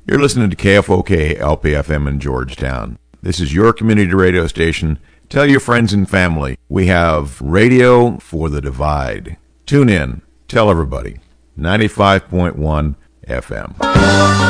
You're listening to KFOK LPFM in Georgetown. This is your community radio station. Tell your friends and family. We have radio for the divide. Tune in. Tell everybody. 95.1 FM.